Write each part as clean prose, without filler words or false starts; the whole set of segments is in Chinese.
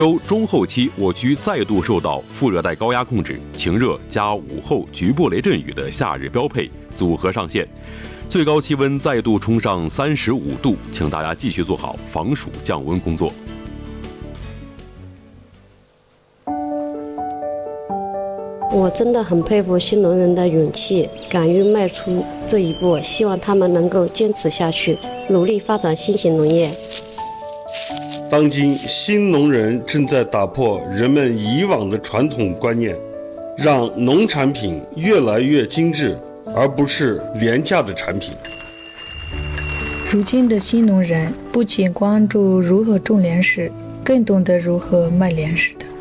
周中后期，我区再度受到副热带高压控制，晴热加午后局部雷阵雨的夏日标配组合上线，最高气温再度冲上35度，请大家继续做好防暑降温工作。 我真的很佩服新农人的勇气，敢于迈出这一步，希望他们能够坚持下去，努力发展新型农业。 当今新农人正在打破人们以往的传统观念，让农产品越来越精致，而不是廉价的产品。 如今的新农人不仅关注如何种粮食，更懂得如何卖粮食的。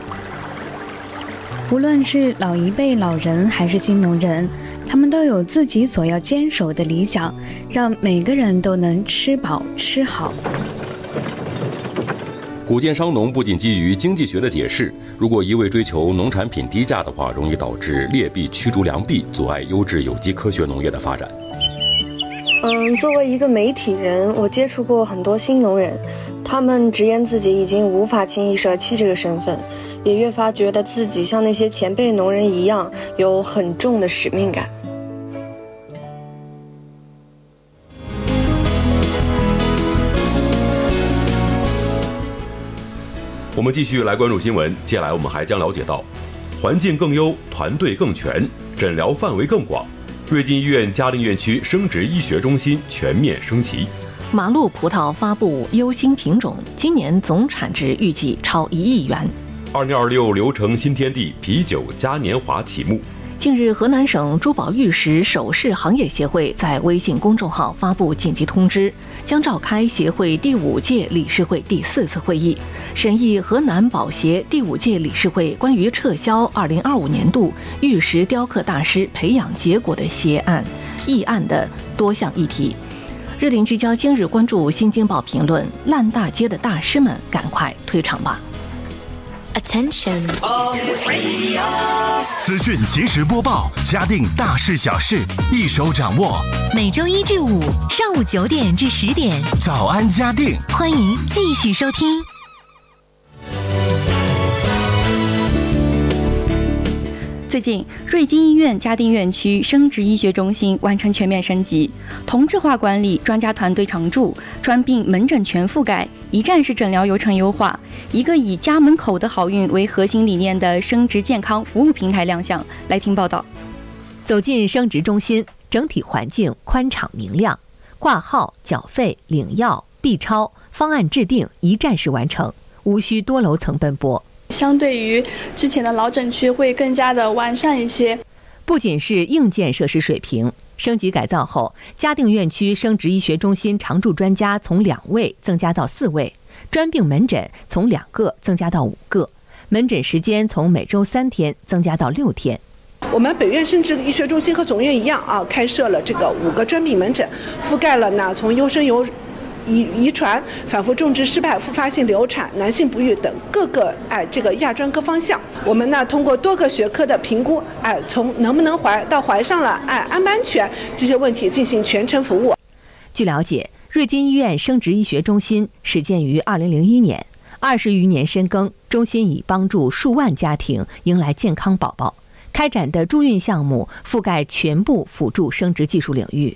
无论是老一辈老人还是新农人，他们都有自己所要坚守的理想，让每个人都能吃饱吃好。 谷贱伤农不仅基于经济学的解释，如果一味追求农产品低价的话，容易导致劣币驱逐良币，阻碍优质有机科学农业的发展。 作为一个媒体人，我接触过很多新农人，他们直言自己已经无法轻易舍弃这个身份，也越发觉得自己像那些前辈农人一样，有很重的使命感。 我们继续来关注新闻，接下来我们还将了解到，环境更优，团队更全，诊疗范围更广。瑞金医院嘉定院区生殖医学中心全面升级。 马路葡萄发布优新品种，今年总产值预计超1亿元。 2026流程新天地啤酒嘉年华启幕。 近日，河南省珠宝玉石首饰行业协会在微信公众号发布紧急通知，将召开协会第5届理事会第4次会议，审议河南宝协第5届理事会关于撤销2025年度玉石雕刻大师培养结果的协案、议案的多项议题。热点聚焦今日关注新京报评论：烂大街的大师们，赶快退场吧。 Attention！ 资讯即时播报，嘉定大事小事一手掌握。 每周1至5上午9点至10点， 早安嘉定， 欢迎继续收听。 最近，瑞金医院嘉定院区生殖医学中心完成全面升级，同质化管理专家团队常驻，专病门诊全覆盖，一站式诊疗流程优化，一个以家门口的好运为核心理念的生殖健康服务平台亮相。来听报道。 走进生殖中心，整体环境宽敞明亮，挂号、缴费、领药、B超、方案制定一站式完成，无需多楼层奔波。 相对于之前的老诊区会更加的完善一些。 不仅是硬件设施水平，升级改造后，嘉定院区生殖医学中心常驻专家从2位增加到4位，专病门诊从2个增加到5个，门诊时间从每周3天增加到6天。 我们北院生殖医学中心和总院一样开设了这个5个专病门诊，覆盖了呢从优生遗传、反复种植失败、复发性流产、男性不育等各个这个亚专科方向。我们呢通过多个学科的评估，从能不能怀到怀上了，安不安全这些问题进行全程服务。 据了解，瑞金医院生殖医学中心始建于2001年，20余年深耕，中心已帮助数万家庭迎来健康宝宝，开展的助孕项目覆盖全部辅助生殖技术领域。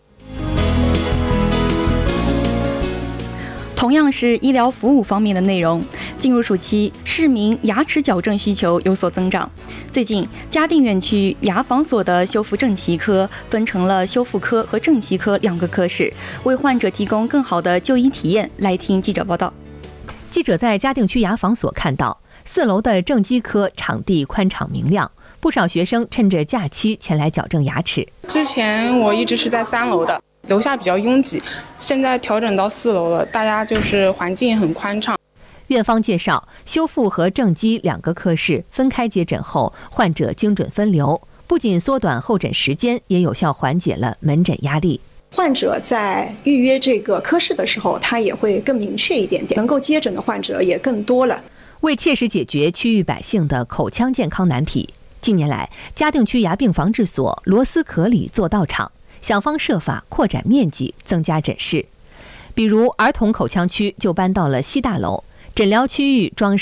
同样是医疗服务方面的内容，进入暑期，市民牙齿矫正需求有所增长。最近，嘉定院区牙防所的修复正畸科分成了修复科和正畸科2个科室，为患者提供更好的就医体验。来听记者报道。 记者在嘉定区牙防所看到，4楼的正畸科场地宽敞明亮，不少学生趁着假期前来矫正牙齿。 之前我一直是在3楼的，楼下比较拥挤，现在调整到4楼了，大家就是环境很宽敞。 院方介绍，修复和正畸2个科室分开接诊后，患者精准分流，不仅缩短候诊时间，也有效缓解了门诊压力。 患者在预约这个科室的时候，他也会更明确一点点，能够接诊的患者也更多了。 为切实解决区域百姓的口腔健康难题，近年来，嘉定区牙病防治所螺丝壳里做道场，想方设法扩展面积，增加诊室。比如儿童口腔区就搬到了西大楼， 诊疗区域装